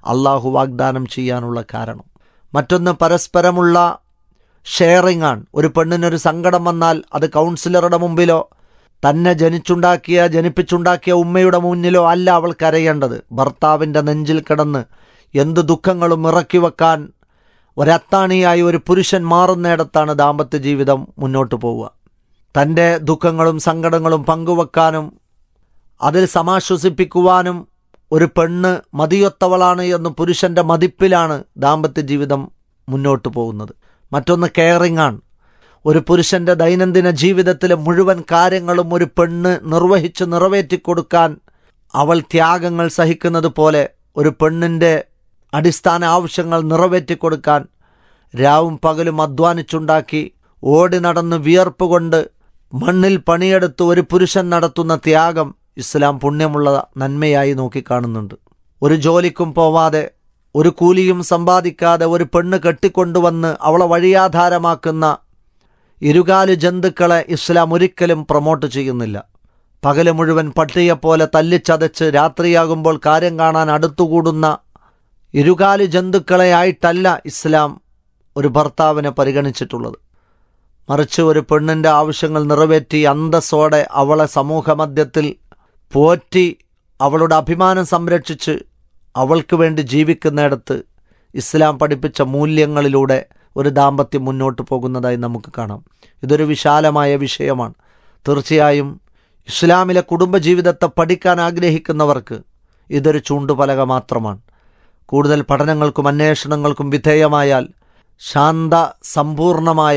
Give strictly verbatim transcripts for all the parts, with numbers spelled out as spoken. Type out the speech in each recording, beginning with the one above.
അള്ളാഹു വാഗ്ദാനം ചെയ്യാനുള്ള കാരണം. മറ്റൊന്ന് പരസ്പരമുള്ള ഷെയറിംഗ് ആണ്. ഒരു പെണ്ണിനൊരു സങ്കടം വന്നാൽ അത് കൗൺസിലറുടെ മുമ്പിലോ തന്നെ ജനിച്ചുണ്ടാക്കിയ ജനിപ്പിച്ചുണ്ടാക്കിയ ഉമ്മയുടെ മുന്നിലോ അല്ല അവൾ കരയേണ്ടത്. ഭർത്താവിൻ്റെ നെഞ്ചിൽ കിടന്ന് എന്ത് ദുഃഖങ്ങളും ഇറക്കി വെക്കാൻ ഒരത്താണിയായി ഒരു പുരുഷൻ മാറുന്നിടത്താണ് ദാമ്പത്യ ജീവിതം മുന്നോട്ട് പോവുക. തൻ്റെ ദുഃഖങ്ങളും സങ്കടങ്ങളും പങ്കുവെക്കാനും അതിൽ സമാശ്വസിപ്പിക്കുവാനും ഒരു പെണ്ണ് മതിയൊത്തവളാണ് എന്ന് പുരുഷൻ്റെ മതിപ്പിലാണ് ദാമ്പത്യ ജീവിതം മുന്നോട്ട് പോകുന്നത്. മറ്റൊന്ന് കെയറിംഗ് ആണ്. ഒരു പുരുഷൻ്റെ ദൈനംദിന ജീവിതത്തിലെ മുഴുവൻ കാര്യങ്ങളും ഒരു പെണ്ണ് നിർവഹിച്ച് നിറവേറ്റിക്കൊടുക്കാൻ അവൾ ത്യാഗങ്ങൾ സഹിക്കുന്നത് പോലെ ഒരു പെണ്ണിൻ്റെ അടിസ്ഥാന ആവശ്യങ്ങൾ നിറവേറ്റിക്കൊടുക്കാൻ രാവും പകലും അധ്വാനിച്ചുണ്ടാക്കി ഓടി നടന്ന് വിയർപ്പ് കൊണ്ട് മണ്ണിൽ പണിയെടുത്ത് ഒരു പുരുഷൻ നടത്തുന്ന ത്യാഗം ഇസ്ലാം പുണ്യമുള്ള നന്മയായി നോക്കിക്കാണുന്നുണ്ട്. ഒരു ജോലിക്കും പോവാതെ ഒരു കൂലിയും സമ്പാദിക്കാതെ ഒരു പെണ്ണ് കെട്ടിക്കൊണ്ടുവന്ന് അവളെ വഴിയാധാരമാക്കുന്ന ഇരുകാലു ജന്തുക്കളെ ഇസ്ലാം ഒരിക്കലും പ്രൊമോട്ട് ചെയ്യുന്നില്ല. പകല് മുഴുവൻ പട്ടിയെപ്പോലെ തല്ലിച്ചതച്ച് രാത്രിയാകുമ്പോൾ കാര്യം കാണാൻ അടുത്തുകൂടുന്ന ഇരുകാലു ജന്തുക്കളെ ആയിട്ടല്ല ഇസ്ലാം ഒരു ഭർത്താവിനെ പരിഗണിച്ചിട്ടുള്ളത്. മറിച്ച് ഒരു പെണ്ണിൻ്റെ ആവശ്യങ്ങൾ നിറവേറ്റി അന്തസ്സോടെ അവളെ സമൂഹമധ്യത്തിൽ പോറ്റി അവളുടെ അഭിമാനം സംരക്ഷിച്ച് അവൾക്ക് വേണ്ടി ജീവിക്കുന്നിടത്ത് ഇസ്ലാം പഠിപ്പിച്ച മൂല്യങ്ങളിലൂടെ ഒരു ദാമ്പത്യം മുന്നോട്ട് പോകുന്നതായി നമുക്ക് കാണാം. ഇതൊരു വിശാലമായ വിഷയമാണ്. തീർച്ചയായും ഇസ്ലാമിലെ കുടുംബജീവിതത്തെ പഠിക്കാൻ ആഗ്രഹിക്കുന്നവർക്ക് ഇതൊരു ചൂണ്ടുപലക മാത്രമാണ്. കൂടുതൽ പഠനങ്ങൾക്കും അന്വേഷണങ്ങൾക്കും വിധേയമായാൽ ശാന്ത സമ്പൂർണമായ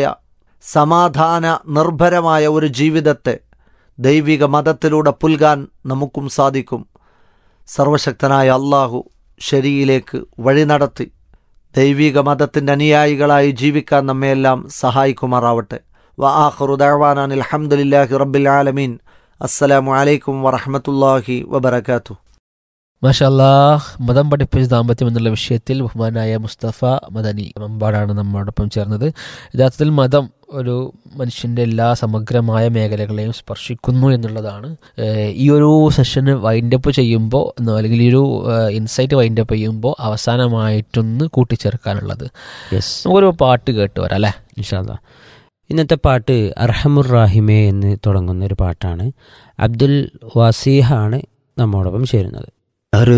സമാധാന നിർഭരമായ ഒരു ജീവിതത്തെ ദൈവിക മതത്തിലൂടെ പുൽകാൻ നമുക്കും സാധിക്കും. സർവശക്തനായ അള്ളാഹു ശരിയിലേക്ക് വഴി നടത്തി ദൈവിക മതത്തിൻ്റെ അനുയായികളായി ജീവിക്കാൻ നമ്മയെല്ലാം സഹായിക്കുമാറാവട്ടെ. വ ആഖിറു ദഅ്വാനാ അൽഹംദുലില്ലാഹി റബ്ബിൽ ആലമീൻ. അസ്സലാമു അലൈക്കും വറഹ്മത്തുള്ളാഹി വബറകാതുഹു. മാഷാ അല്ലാഹ്. മതം പഠിപ്പിച്ച ദാമ്പത്യം എന്നുള്ള വിഷയത്തിൽ ബഹുമാനായ മുസ്തഫ മദനി മമ്പാടാണ് നമ്മോടൊപ്പം ചേർന്നത്. യഥാർത്ഥത്തിൽ മതം ഒരു മനുഷ്യൻ്റെ എല്ലാ സമഗ്രമായ മേഖലകളെയും സ്പർശിക്കുന്നു എന്നുള്ളതാണ് ഈ ഒരു സെഷന് വൈൻഡപ്പ് ചെയ്യുമ്പോൾ അല്ലെങ്കിൽ ഈ ഒരു ഇൻസൈറ്റ് വൈൻഡപ്പ് ചെയ്യുമ്പോൾ അവസാനമായിട്ടൊന്ന് കൂട്ടിച്ചേർക്കാനുള്ളത്. യെസ്, നമുക്കൊരു പാട്ട് കേട്ട് വരാം അല്ലേ? ഇൻഷാ അല്ലാഹ്. ഇന്നത്തെ പാട്ട് അർഹമുർ റാഹിമേ എന്ന് തുടങ്ങുന്ന ഒരു പാട്ടാണ്. അബ്ദുൽ വാസീഹാണ് നമ്മോടൊപ്പം ചേരുന്നത്.